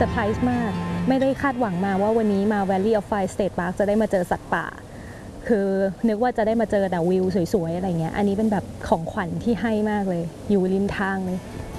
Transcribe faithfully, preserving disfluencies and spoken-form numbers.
ซอร์ไพรส์มากไม่ได้คาดหวังมาว่าวันนี้มา Valley of Fire State Park จะได้มาเจอสัตว์ป่าคือนึกว่าจะได้มาเจอแต่วิวสวยๆอะไรเงี้ยอันนี้เป็นแบบของขวัญที่ให้มากเลยอยู่ริมทางเลย